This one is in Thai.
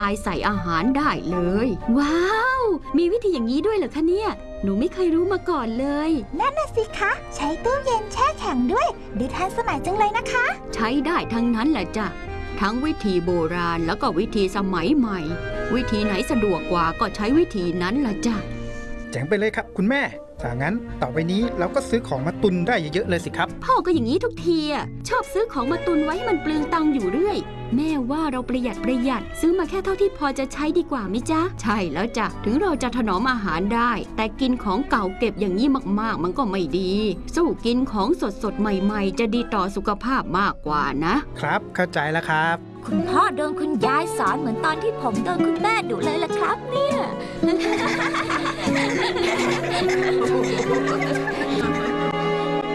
ใส่อาหารได้เลยว้าวมีวิธีอย่างนี้ด้วยเหรอคะเนี่ยหนูไม่เคยรู้มาก่อนเลยนั่นน่ะสิคะใช้ตู้เย็นแช่แข็งด้วยดูทันสมัยจังเลยนะคะใช้ได้ทั้งนั้นแหละจ้ะทั้งวิธีโบราณแล้วก็วิธีสมัยใหม่วิธีไหนสะดวกกว่าก็ใช้วิธีนั้นล่ะจ้ะเจ๋งไปเลยครับคุณแม่ถ้างั้นต่อไปนี้เราก็ซื้อของมาตุนได้เยอะๆเลยสิครับพ่อก็อย่างนี้ทุกทีอ่ะชอบซื้อของมาตุนไว้ให้มันเปลืองตังค์อยู่เรื่อยแม่ว่าเราประหยัดซื้อมาแค่เท่าที่พอจะใช้ดีกว่ามิจ๊ะใช่แล้วจ้ะถึงเราจะถนอมอาหารได้แต่กินของเก่าเก็บอย่างนี้มากๆมันก็ไม่ดีสู้กินของสดๆใหม่ๆจะดีต่อสุขภาพมากกว่านะครับเข้าใจแล้วครับคุณพ่อโดนคุณยายสอนเหมือนตอนที่ผมโดนคุณแม่ดุเลยล่ะครับเนี่ย